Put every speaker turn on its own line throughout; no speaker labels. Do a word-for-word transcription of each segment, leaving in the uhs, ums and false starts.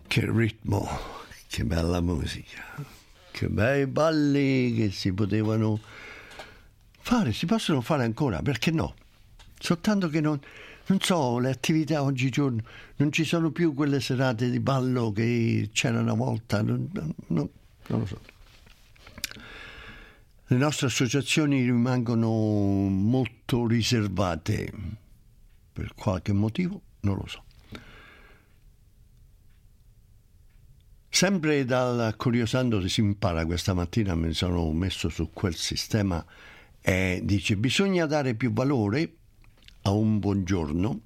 Che ritmo, che bella musica, che bei balli che si potevano fare, si possono fare ancora, perché no? Soltanto che non, non so, le attività oggigiorno, non ci sono più quelle serate di ballo che c'erano una volta, non, non, non lo so. Le nostre associazioni rimangono molto riservate, per qualche motivo, non lo so. Sempre dal Curiosando si impara, questa mattina mi sono messo su quel sistema e dice: bisogna dare più valore a un buongiorno,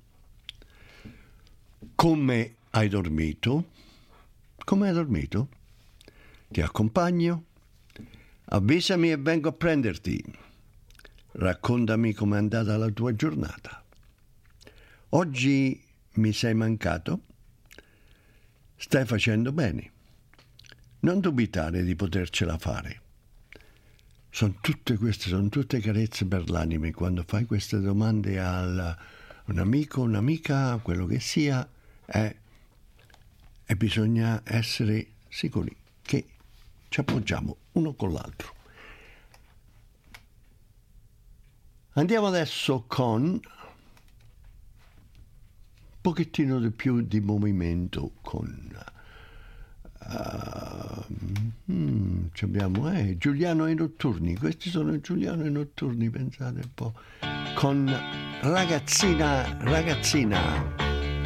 come hai dormito, come hai dormito, ti accompagno, avvisami e vengo a prenderti, raccontami com'è andata la tua giornata, oggi mi sei mancato, stai facendo bene. Non dubitare di potercela fare. Sono tutte queste, sono tutte carezze per l'anima. Quando fai queste domande a un amico, un'amica, quello che sia, eh, e bisogna essere sicuri che ci appoggiamo uno con l'altro. Andiamo adesso con un pochettino di più di movimento, con Uh, hmm, abbiamo eh, Giuliano e i Notturni. Questi sono Giuliano e i Notturni, pensate un po', con Ragazzina, Ragazzina.